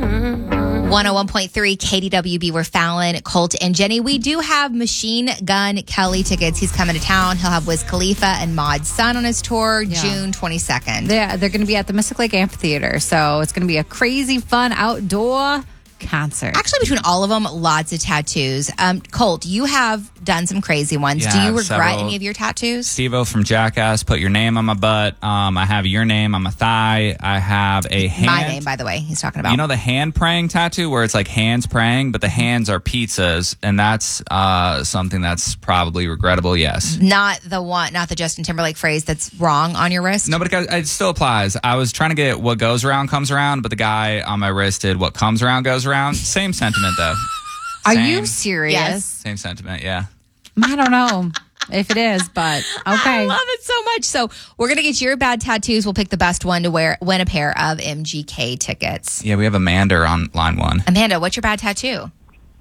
101.3 KDWB. We're Fallon, Colt, and Jenny. We do have Machine Gun Kelly tickets. He's coming to town. He'll have Wiz Khalifa and Mod Sun on his tour June 22nd. They're going to be at the Mystic Lake Amphitheater, so it's going to be a crazy, fun outdoor concert. Actually, between all of them, lots of tattoos. Colt, you have done some crazy ones. Yeah, do you regret several. any of your tattoos? Steve-O from Jackass put your name on my butt. I have your name on my thigh. I have a hand. My name, by the way, he's talking about. You know the hand praying tattoo where it's like hands praying, but the hands are pizzas, and that's something that's probably regrettable, yes. Not the Justin Timberlake phrase that's wrong on your wrist? No, but it still applies. I was trying to get what goes around comes around, but the guy on my wrist did what comes around goes around. Same sentiment, though. Are you serious? Yes. Same sentiment, yeah. I don't know if it is, but okay. I love it so much. So we're going to get your bad tattoos. We'll pick the best one to win a pair of MGK tickets. Yeah, we have Amanda on line one. Amanda, what's your bad tattoo?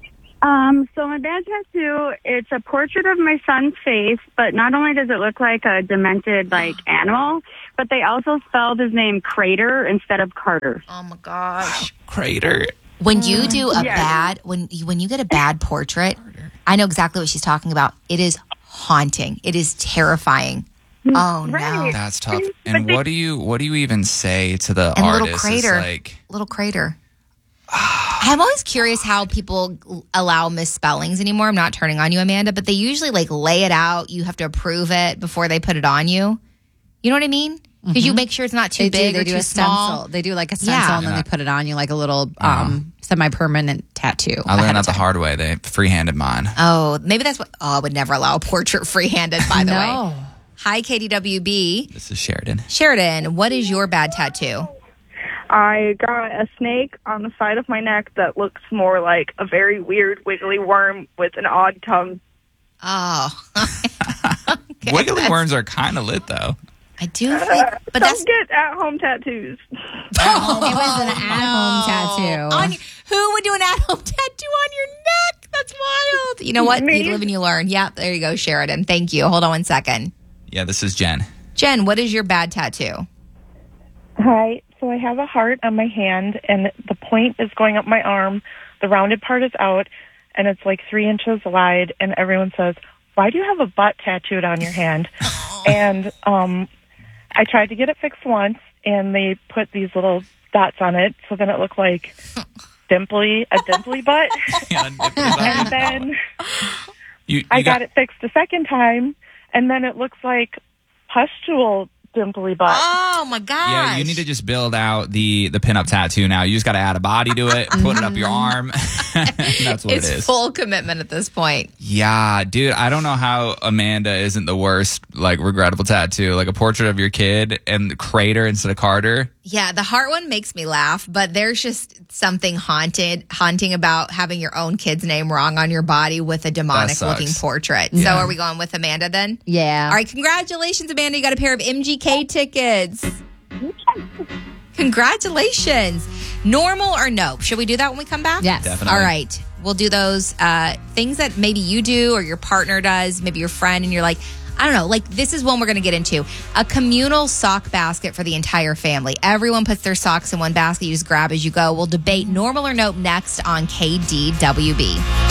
So my bad tattoo, it's a portrait of my son's face, but not only does it look like a demented, animal, but they also spelled his name Crater instead of Carter. Oh, my gosh. Crater. When you do when you get a bad portrait, I know exactly what she's talking about. It is haunting. It is terrifying. Oh, Right. no. That's tough. And what do you even say to the And artist? little crater. Little crater. I'm always curious how people allow misspellings anymore. I'm not turning on you, Amanda, but they usually lay it out. You have to approve it before they put it on you. You know what I mean? Because you make sure it's not too big or too small. They do a stencil and then they put it on you like a little semi-permanent tattoo. I learned that the hard way. They free-handed mine. Oh, maybe that's what. Oh, I would never allow a portrait free-handed, by the way. No. Hi, KDWB. This is Sheridan. Sheridan, what is your bad tattoo? I got a snake on the side of my neck that looks more like a very weird wiggly worm with an odd tongue. Oh. Okay, Wiggly worms are kind of lit, though. I do think, but that's Get at-home tattoos. It was an at-home tattoo. Who would do an at-home tattoo on your neck? That's wild. You know what? Me. You live and you learn. Yeah, there you go, Sheridan. Thank you. Hold on one second. Yeah, this is Jen. Jen, what is your bad tattoo? Hi. So I have a heart on my hand, and the point is going up my arm. The rounded part is out, and it's like 3 inches wide. And everyone says, "Why do you have a butt tattooed on your hand?" And I tried to get it fixed once, and they put these little dots on it, so then it looked like a dimply butt. And then I got it fixed a second time, and then it looks like pustule dimply butt. Oh, my gosh. Yeah, you need to just build out the pinup tattoo now. You just got to add a body to it, put it up your arm. That's what it is. It's full commitment at this point. Yeah, dude, I don't know how Amanda isn't the worst, regrettable tattoo. Like a portrait of your kid and Crater instead of Carter. Yeah, the heart one makes me laugh, but there's just something haunting about having your own kid's name wrong on your body with a demonic-looking portrait. Yeah. So are we going with Amanda then? Yeah. All right, congratulations, Amanda. You got a pair of MGK tickets. Congratulations. Normal or no? Should we do that when we come back? Yes. Definitely. All right. We'll do those things that maybe you do or your partner does, maybe your friend, and you're like, I don't know, this is one we're going to get into. A communal sock basket for the entire family. Everyone puts their socks in one basket. You just grab as you go. We'll debate normal or nope next on KDWB.